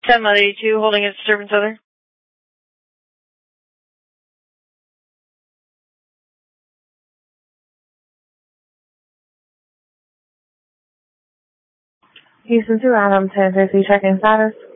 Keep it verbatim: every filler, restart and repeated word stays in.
ten Mod eighty-two, holding a disturbance other. Houston to Adam ten fifty, checking status.